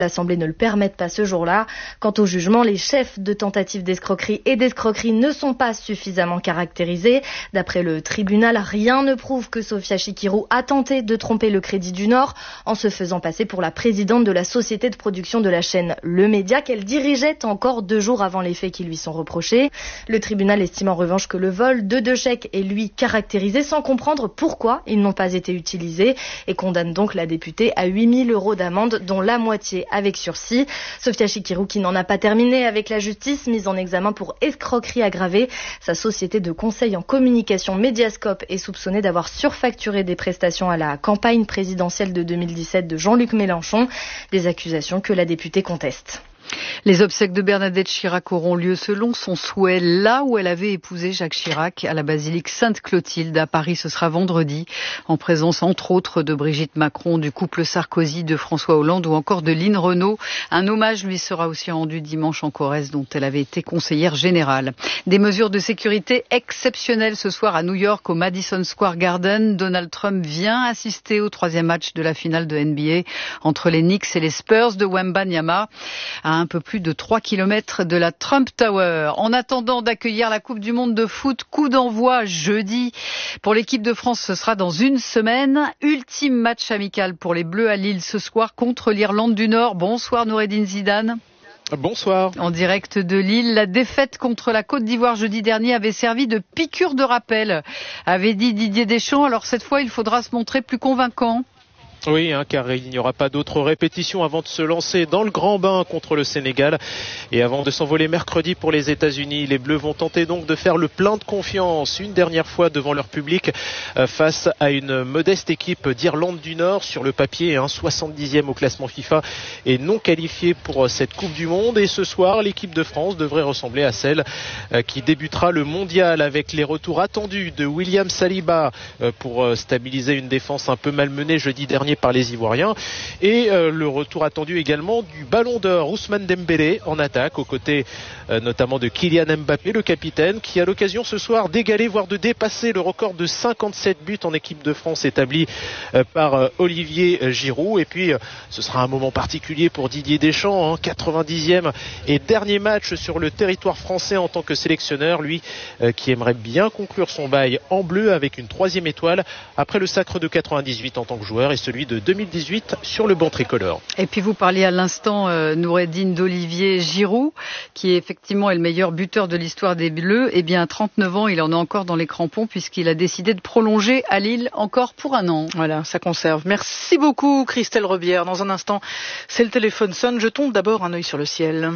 L'Assemblée ne le permettent pas ce jour-là. Quant au jugement, les chefs de tentatives d'escroquerie et d'escroquerie ne sont pas suffisamment caractérisés. D'après le tribunal, rien ne prouve que Sofia Chikirou a tenté de tromper le Crédit du Nord en se faisant passer pour la présidente de la société de production de la chaîne Le Média qu'elle dirigeait encore 2 jours avant les faits qui lui sont reprochés. Le tribunal estime en revanche que le vol de 2 chèques est lui caractérisé sans comprendre pourquoi ils n'ont pas été utilisés et condamne donc la députée à 8 000 € d'amende, dont la moitié avec sursis. Sofia Chikirou qui n'en a pas terminé avec la justice, mise en examen pour escroquerie aggravée. Sa société de conseil en communication Mediascope est soupçonnée d'avoir surfacturé des prestations à la campagne présidentielle de 2017 de Jean-Luc Mélenchon. Des accusations que la députée conteste. Les obsèques de Bernadette Chirac auront lieu selon son souhait là où elle avait épousé Jacques Chirac, à la basilique Sainte-Clotilde à Paris. Ce sera vendredi, en présence entre autres de Brigitte Macron, du couple Sarkozy, de François Hollande ou encore de Lynn Renault. Un hommage lui sera aussi rendu dimanche en Corrèze, dont elle avait été conseillère générale. Des mesures de sécurité exceptionnelles ce soir à New York, au Madison Square Garden. Donald Trump vient assister au 3e match de la finale de NBA entre les Knicks et les Spurs de Wembanyama, à un peu plus de 3 km de la Trump Tower. En attendant d'accueillir la Coupe du Monde de foot, coup d'envoi jeudi. Pour l'équipe de France, ce sera dans une semaine. Ultime match amical pour les Bleus à Lille ce soir contre l'Irlande du Nord. Bonsoir Noureddine Zidane. Bonsoir. En direct de Lille, la défaite contre la Côte d'Ivoire jeudi dernier avait servi de piqûre de rappel, avait dit Didier Deschamps. Alors cette fois, il faudra se montrer plus convaincant. Oui, car il n'y aura pas d'autre répétition avant de se lancer dans le grand bain contre le Sénégal. Et avant de s'envoler mercredi pour les États-Unis, les Bleus vont tenter donc de faire le plein de confiance une dernière fois devant leur public face à une modeste équipe d'Irlande du Nord. Sur le papier, 70e au classement FIFA et non qualifiée pour cette Coupe du Monde. Et ce soir, l'équipe de France devrait ressembler à celle qui débutera le mondial avec les retours attendus de William Saliba pour stabiliser une défense un peu malmenée jeudi dernier par les Ivoiriens et le retour attendu également du Ballon d'Or Ousmane Dembélé en attaque aux côtés notamment de Kylian Mbappé, le capitaine, qui a l'occasion ce soir d'égaler voire de dépasser le record de 57 buts en équipe de France établi par Olivier Giroud. Et puis ce sera un moment particulier pour Didier Deschamps, 90e et dernier match sur le territoire français en tant que sélectionneur, lui qui aimerait bien conclure son bail en bleu avec une 3e étoile après le sacre de 98 en tant que joueur et celui de 2018 sur le banc tricolore. Et puis vous parliez à l'instant, Noureddine, d'Olivier Giroud, qui effectivement est le meilleur buteur de l'histoire des Bleus. Eh bien, à 39 ans, il en a encore dans les crampons puisqu'il a décidé de prolonger à Lille encore pour 1 an. Voilà, ça conserve. Merci beaucoup Christelle Rebière. Dans un instant, c'est le téléphone sonne. Jetons d'abord un œil sur le ciel.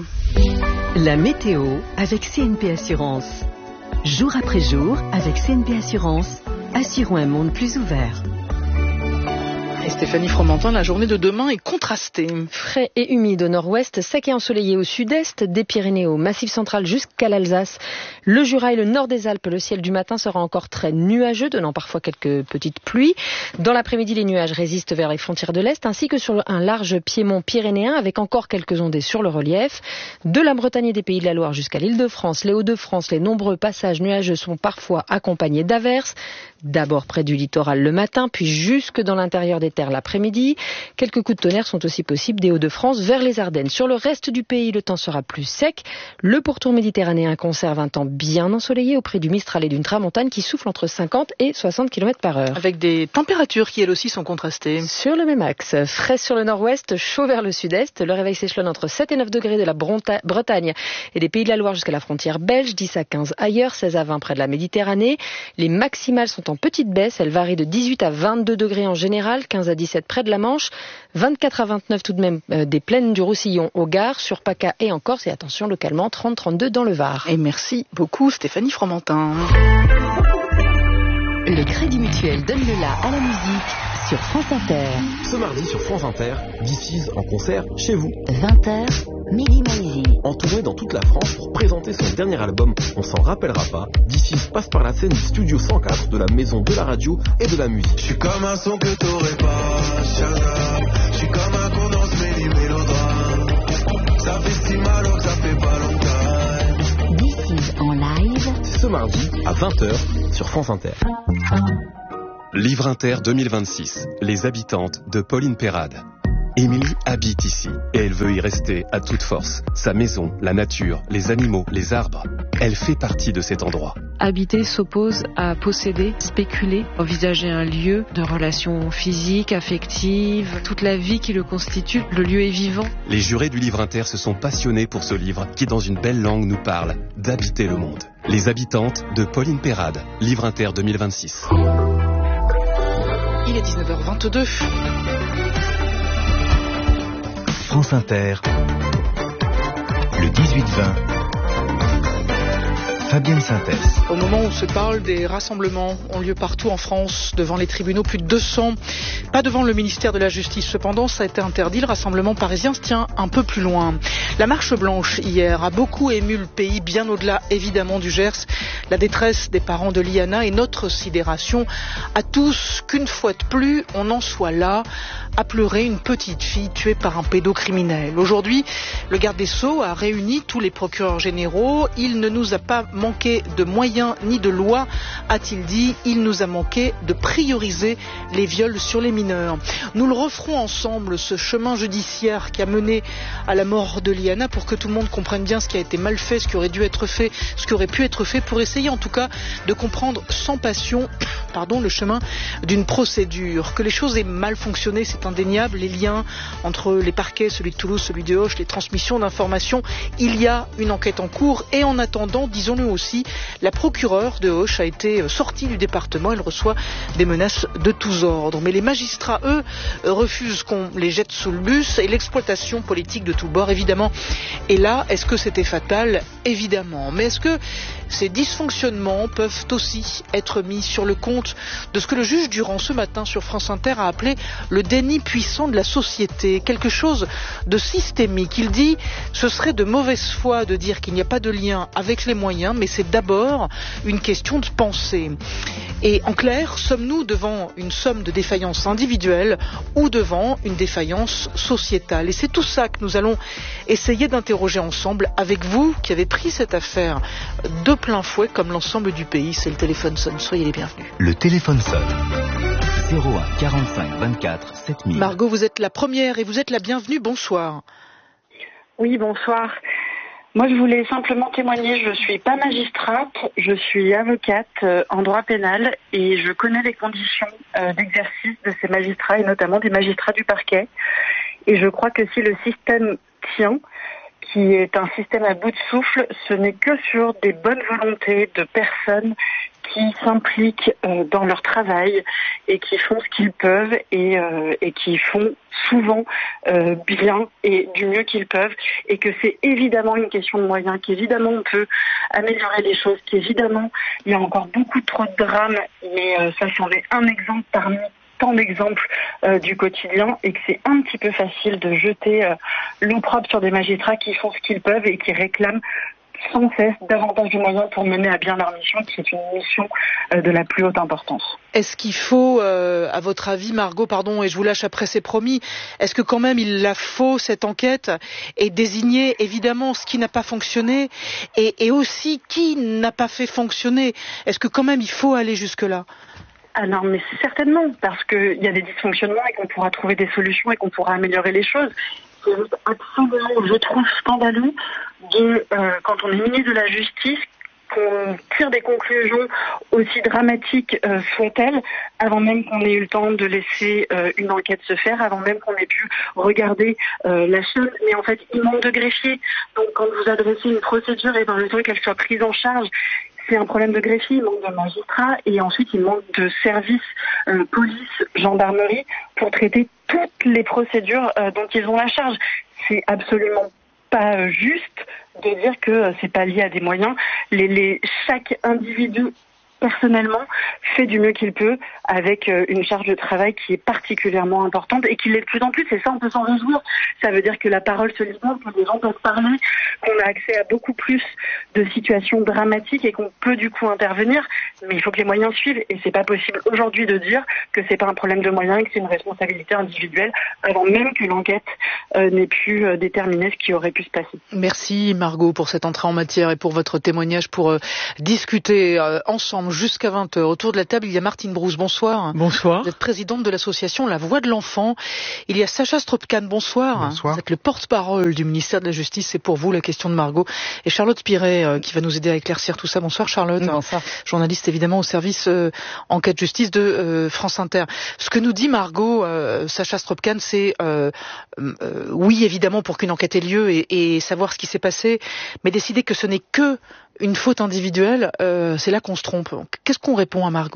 La météo avec CNP Assurance. Jour après jour, avec CNP Assurance, assurons un monde plus ouvert. Et Stéphanie Fromentin, la journée de demain est contrastée. Frais et humide au nord-ouest, sec et ensoleillé au sud-est, des Pyrénées au Massif central jusqu'à l'Alsace. Le Jura et le nord des Alpes, le ciel du matin sera encore très nuageux, donnant parfois quelques petites pluies. Dans l'après-midi, les nuages résistent vers les frontières de l'Est, ainsi que sur un large piémont pyrénéen, avec encore quelques ondées sur le relief. De la Bretagne et des Pays de la Loire jusqu'à l'Île-de-France, les Hauts-de-France, les nombreux passages nuageux sont parfois accompagnés d'averses. D'abord près du littoral le matin, puis jusque dans l'intérieur des terres l'après-midi. Quelques coups de tonnerre sont aussi possibles des Hauts-de-France vers les Ardennes. Sur le reste du pays, le temps sera plus sec. Le pourtour méditerranéen conserve un temps bien ensoleillé au prix du Mistral et d'une tramontane qui souffle entre 50 et 60 km par heure. Avec des températures qui elles aussi sont contrastées. Sur le même axe, frais sur le nord-ouest, chaud vers le sud-est. Le réveil s'échelonne entre 7 et 9 degrés de la Bretagne et des Pays de la Loire jusqu'à la frontière belge, 10 à 15 ailleurs, 16 à 20 près de la Méditerranée. Les maximales sont en petite baisse, elles varient de 18 à 22 degrés en général, 15 à 17 près de la Manche, 24 à 29 tout de même des plaines du Roussillon au Gard, sur PACA et en Corse, et attention localement 30-32 dans le Var. Et merci beaucoup Stéphanie Fromentin. Le Crédit Mutuel donne le la à la musique sur France Inter. Ce mardi sur France Inter, This Is en concert chez vous. 20h, Mehdi Maizi. En tournée dans toute la France pour présenter son dernier album, on s'en rappellera pas. This Is passe par la scène du Studio 104 de la maison de la radio et de la musique. Je suis comme un son que t'aurais pas, Shazam. Je suis comme un condense mélodrame. Ça fait si mal que ça fait pas longtemps. This Is en live. C'est ce mardi à 20h sur France Inter. Livre Inter 2026. Les habitantes de Pauline Perrade. Émilie habite ici et elle veut y rester à toute force. Sa maison, la nature, les animaux, les arbres, elle fait partie de cet endroit. Habiter s'oppose à posséder, spéculer, envisager un lieu de relations physiques, affectives, toute la vie qui le constitue. Le lieu est vivant. Les jurés du livre inter se sont passionnés pour ce livre qui, dans une belle langue, nous parle d'habiter le monde. Les habitantes de Pauline Perrade, livre inter 2026. Il est 19h22. France Inter, le 18-20. Fabienne Synthèse. Au moment où on se parle, des rassemblements ont lieu partout en France, devant les tribunaux, plus de 200. Pas devant le ministère de la Justice, cependant, ça a été interdit. Le rassemblement parisien se tient un peu plus loin. La marche blanche, hier, a beaucoup ému le pays, bien au-delà, évidemment, du Gers. La détresse des parents de Liana et notre sidération à tous qu'une fois de plus, on en soit là, à pleurer une petite fille tuée par un pédocriminel. Aujourd'hui, le garde des Sceaux a réuni tous les procureurs généraux. Il ne nous a pas manqué de moyens ni de lois, a-t-il dit. Il nous a manqué de prioriser les viols sur les mineurs. Nous le referons ensemble, ce chemin judiciaire qui a mené à la mort de Liana, pour que tout le monde comprenne bien ce qui a été mal fait, ce qui aurait dû être fait, ce qui aurait pu être fait, pour essayer en tout cas de comprendre sans passion le chemin d'une procédure. Que les choses aient mal fonctionné, c'est indéniable. Les liens entre les parquets, celui de Toulouse, celui de Auch, les transmissions d'informations, il y a une enquête en cours. Et en attendant, disons-le aussi, la procureure de Auch a été sortie du département. Elle reçoit des menaces de tous ordres. Mais les magistrats, eux, refusent qu'on les jette sous le bus, et l'exploitation politique de tous bords, évidemment. Et là, est-ce que c'était fatal? Évidemment. Mais est-ce que ces dysfonctionnements peuvent aussi être mis sur le compte de ce que le juge Durand, ce matin sur France Inter, a appelé le déni puissant de la société, quelque chose de systémique. Il dit ce serait de mauvaise foi de dire qu'il n'y a pas de lien avec les moyens, mais c'est d'abord une question de pensée. Et en clair, sommes-nous devant une somme de défaillances individuelles ou devant une défaillance sociétale? Et c'est tout ça que nous allons essayer d'interroger ensemble avec vous qui avez pris cette affaire de plein fouet comme l'ensemble du pays. C'est le téléphone sonne, soyez les bienvenus. Le téléphone sonne. 01 45 24 7000. Margot, vous êtes la première et vous êtes la bienvenue. Bonsoir. Oui, bonsoir. Moi, je voulais simplement témoigner. Je suis pas magistrate, je suis avocate en droit pénal et je connais les conditions d'exercice de ces magistrats et notamment des magistrats du parquet. Et je crois que si le système tient, qui est un système à bout de souffle, ce n'est que sur des bonnes volontés de personnes qui s'impliquent dans leur travail et qui font ce qu'ils peuvent et qui font souvent bien et du mieux qu'ils peuvent, et que c'est évidemment une question de moyens, qu'évidemment on peut améliorer les choses, qu'évidemment il y a encore beaucoup trop de drames, mais ça c'en est un exemple parmi tant d'exemples du quotidien, et que c'est un petit peu facile de jeter l'opprobre sur des magistrats qui font ce qu'ils peuvent et qui réclament sans cesse davantage de moyens pour mener à bien leur mission, qui est une mission de la plus haute importance. Est-ce qu'il faut, à votre avis, Margot, et je vous lâche après, c'est promis, est-ce que quand même il la faut, cette enquête, et désigner évidemment ce qui n'a pas fonctionné et aussi qui n'a pas fait fonctionner? Est-ce que quand même il faut aller jusque-là? Ah non, mais certainement, parce qu'il y a des dysfonctionnements et qu'on pourra trouver des solutions et qu'on pourra améliorer les choses. C'est absolument, je trouve, scandaleux quand on est ministre de la Justice, qu'on tire des conclusions aussi dramatiques soient-elles, avant même qu'on ait eu le temps de laisser une enquête se faire, avant même qu'on ait pu regarder la chose. Mais en fait, il manque de greffiers. Donc quand vous adressez une procédure et dans le temps qu'elle soit prise en charge, c'est un problème de greffier, il manque de magistrats et ensuite il manque de services police, gendarmerie pour traiter toutes les procédures dont ils ont la charge. C'est absolument pas juste de dire que c'est pas lié à des moyens. Chaque individu personnellement fait du mieux qu'il peut avec une charge de travail qui est particulièrement importante et qui l'est de plus en plus, et ça on peut s'en réjouir. Ça veut dire que la parole se libère, que les gens peuvent parler, qu'on a accès à beaucoup plus de situations dramatiques et qu'on peut du coup intervenir, mais il faut que les moyens suivent, et c'est pas possible aujourd'hui de dire que c'est pas un problème de moyens et que c'est une responsabilité individuelle avant même que l'enquête n'ait pu déterminer ce qui aurait pu se passer. Merci Margot pour cette entrée en matière et pour votre témoignage, pour discuter ensemble ensemble jusqu'à 20h. Autour de la table, il y a Martine Brousse, bonsoir. Bonsoir. Vous êtes présidente de l'association La Voix de l'Enfant. Il y a Sacha Stropkan, bonsoir. Bonsoir. Vous êtes le porte-parole du ministère de la Justice, c'est pour vous la question de Margot. Et Charlotte Piret, qui va nous aider à éclaircir tout ça. Bonsoir Charlotte. Bonsoir. Journaliste évidemment au service enquête justice de France Inter. Ce que nous dit Margot, Sacha Stropkan, c'est oui évidemment pour qu'une enquête ait lieu et savoir ce qui s'est passé, mais décider que ce n'est que une faute individuelle, c'est là qu'on se trompe. Qu'est-ce qu'on répond à Margot ?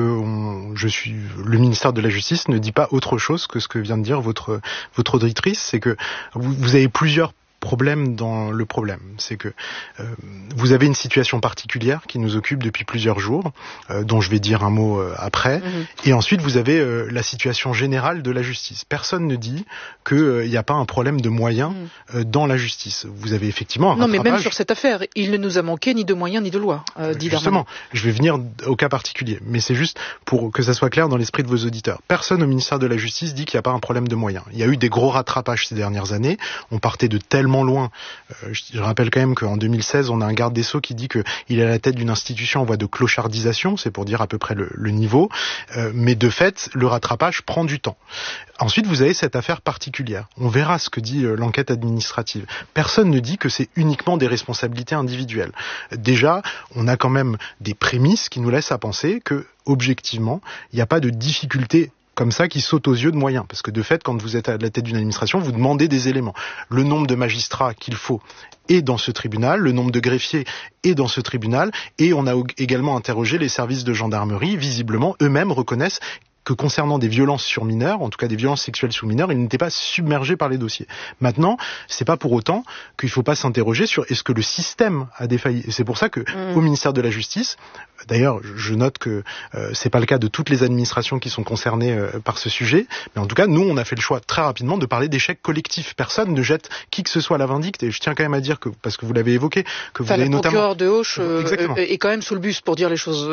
Le ministère de la Justice ne dit pas autre chose que ce que vient de dire votre auditrice, c'est que vous avez plusieurs problème dans le problème. C'est que vous avez une situation particulière qui nous occupe depuis plusieurs jours, dont je vais dire un mot après, et ensuite vous avez la situation générale de la justice. Personne ne dit qu'il n'y a pas un problème de moyens dans la justice. Vous avez effectivement un rattrapage. Non, mais même sur cette affaire, il ne nous a manqué ni de moyens ni de loi, dit Justement, je vais venir au cas particulier, mais c'est juste pour que ça soit clair dans l'esprit de vos auditeurs. Personne au ministère de la Justice dit qu'il n'y a pas un problème de moyens. Il y a eu des gros rattrapages ces dernières années. On partait de tellement loin. Je rappelle quand même qu'en 2016, on a un garde des Sceaux qui dit qu'il est à la tête d'une institution en voie de clochardisation, c'est pour dire à peu près le niveau, mais de fait, le rattrapage prend du temps. Ensuite, vous avez cette affaire particulière. On verra ce que dit l'enquête administrative. Personne ne dit que c'est uniquement des responsabilités individuelles. Déjà, on a quand même des prémices qui nous laissent à penser que, objectivement, il n'y a pas de difficulté comme ça qui saute aux yeux de moyens. Parce que de fait, quand vous êtes à la tête d'une administration, vous demandez des éléments. Le nombre de magistrats qu'il faut est dans ce tribunal, le nombre de greffiers est dans ce tribunal, et on a également interrogé les services de gendarmerie. Visiblement, eux-mêmes reconnaissent que concernant des violences sur mineurs, en tout cas des violences sexuelles sur mineurs, ils n'étaient pas submergés par les dossiers. Maintenant, c'est pas pour autant qu'il faut pas s'interroger sur est-ce que le système a défailli. Et c'est pour ça que au ministère de la Justice, d'ailleurs, je note que c'est pas le cas de toutes les administrations qui sont concernées par ce sujet, mais en tout cas, nous, on a fait le choix très rapidement de parler d'échec collectif. Personne ne jette qui que ce soit à la vindicte, et je tiens quand même à dire que, parce que vous l'avez évoqué, que vous avez notamment... Le procureur de Auch est quand même sous le bus pour dire les choses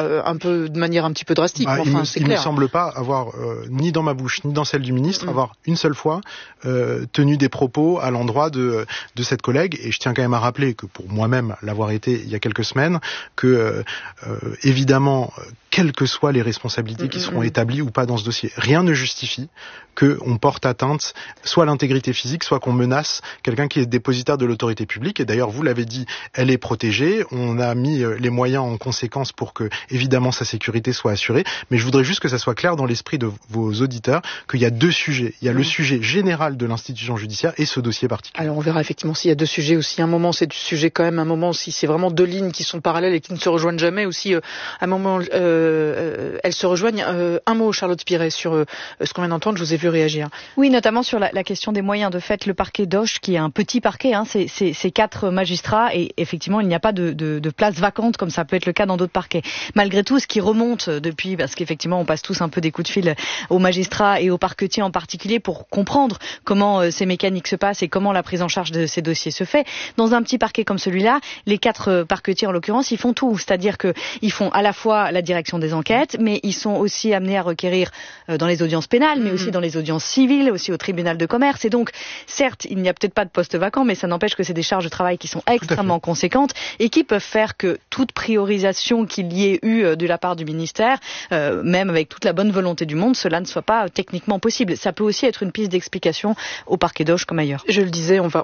de manière un petit peu drastique. C'est clair. Il ne semble pas avoir, ni dans ma bouche, ni dans celle du ministre, avoir une seule fois tenu des propos à l'endroit de cette collègue. Et je tiens quand même à rappeler que pour moi-même l'avoir été il y a quelques semaines, que évidemment, quelles que soient les responsabilités qui seront établies ou pas dans ce dossier, rien ne justifie qu'on porte atteinte soit à l'intégrité physique, soit qu'on menace quelqu'un qui est dépositaire de l'autorité publique. Et d'ailleurs, vous l'avez dit, elle est protégée. On a mis les moyens en conséquence pour que, évidemment, sa sécurité soit assurée. Mais je voudrais juste que ça soit clair dans l'esprit de vos auditeurs qu'il y a deux sujets. Il y a le sujet général de l'institution judiciaire et ce dossier particulier. Alors on verra effectivement s'il y a deux sujets aussi. Un moment c'est du sujet quand même, un moment si c'est vraiment deux lignes qui sont parallèles et qui ne se rejoignent jamais aussi. Un moment elles se rejoignent. Un mot Charlotte Piret sur ce qu'on vient d'entendre. Je vous ai vu réagir. Oui, notamment sur la question des moyens. De fait, le parquet d'Auch, qui est un petit parquet, c'est 4 magistrats et effectivement il n'y a pas de place vacante comme ça peut être le cas dans d'autres parquets. Malgré tout, ce qui remonte depuis, parce qu'effectivement on passe tous un peu des coups de fil aux magistrats et aux parquetiers en particulier pour comprendre comment ces mécaniques se passent et comment la prise en charge de ces dossiers se fait. Dans un petit parquet comme celui-là, les 4 parquetiers en l'occurrence, ils font tout. C'est-à-dire qu'ils font à la fois la direction des enquêtes, mais ils sont aussi amenés à requérir dans les audiences pénales, mais aussi dans les audiences civiles, aussi au tribunal de commerce. Et donc, certes, il n'y a peut-être pas de poste vacant, mais ça n'empêche que c'est des charges de travail qui sont extrêmement conséquentes et qui peuvent faire que toute priorisation qu'il y ait eu de la part du ministère, même avec toute la bonne volonté du monde, cela ne soit pas techniquement possible. Ça peut aussi être une piste d'explication au parquet d'Auch comme ailleurs. Je le disais, on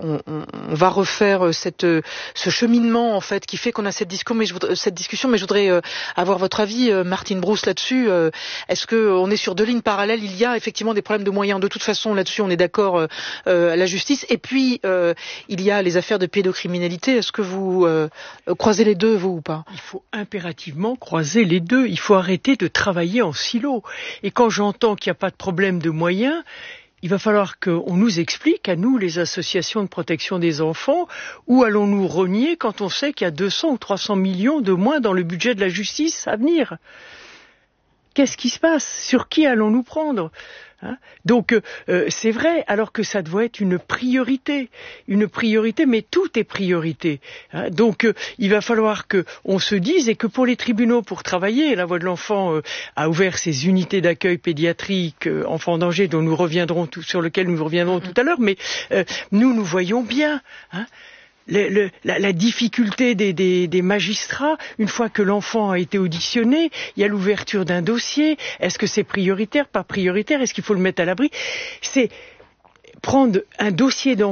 va refaire ce cheminement en fait qui fait qu'on a cette discussion, mais je voudrais avoir votre avis, Martine Brousse, là-dessus. Est-ce que on est sur deux lignes parallèles? Il y a effectivement des problèmes de moyens. De toute façon, là-dessus, on est d'accord. La justice. Et puis il y a les affaires de pédocriminalité. Est-ce que vous croisez les deux, vous ou pas? Il faut impérativement croiser les deux. Il faut arrêter de travailler en silo. Et quand j'entends qu'il n'y a pas de problème de moyens, il va falloir qu'on nous explique, à nous, les associations de protection des enfants, où allons-nous rogner quand on sait qu'il y a 200 ou 300 millions de moins dans le budget de la justice à venir? Qu'est-ce qui se passe? Sur qui allons-nous prendre? Donc c'est vrai, alors que ça doit être une priorité, mais tout est priorité. Donc il va falloir qu'on se dise, et que pour les tribunaux, pour travailler, La Voix de l'Enfant a ouvert ses unités d'accueil pédiatrique enfants en danger, sur lesquelles nous reviendrons tout à l'heure, mais nous voyons bien la difficulté des magistrats, une fois que l'enfant a été auditionné, il y a l'ouverture d'un dossier. Est-ce que c'est prioritaire, pas prioritaire? Est-ce qu'il faut le mettre à l'abri? C'est prendre un dossier d'enfant